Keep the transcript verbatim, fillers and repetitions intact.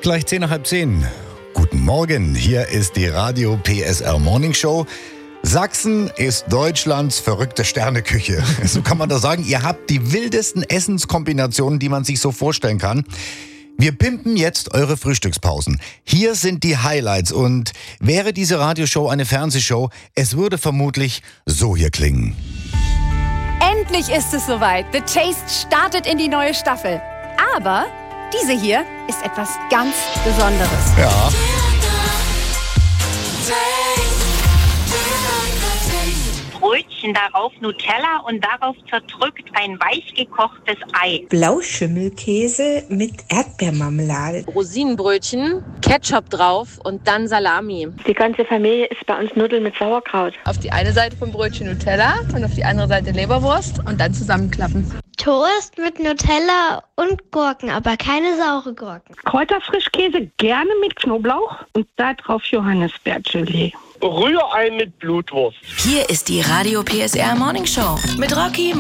Gleich zehn nach halb zehn. Guten Morgen, hier ist die Radio P S R Morning Show. Sachsen ist Deutschlands verrückte Sterneküche. So kann man das sagen. Ihr habt die wildesten Essenskombinationen, die man sich so vorstellen kann. Wir pimpen jetzt eure Frühstückspausen. Hier sind die Highlights und wäre diese Radioshow eine Fernsehshow, es würde vermutlich so hier klingen. Endlich ist es soweit. The Taste startet in die neue Staffel. Aber diese hier ist etwas ganz Besonderes. Ja. Brötchen, darauf Nutella und darauf zerdrückt ein weich gekochtes Ei. Blauschimmelkäse mit Erdbeermarmelade. Rosinenbrötchen, Ketchup drauf und dann Salami. Die ganze Familie isst bei uns Nudeln mit Sauerkraut. Auf die eine Seite vom Brötchen Nutella und auf die andere Seite Leberwurst und dann zusammenklappen. Toast mit Nutella und Gurken, aber keine saure Gurken. Kräuterfrischkäse gerne mit Knoblauch und da drauf Johannisbeergelee. Rührei mit Blutwurst. Hier ist die Radio P S R Morning Show mit Rocky,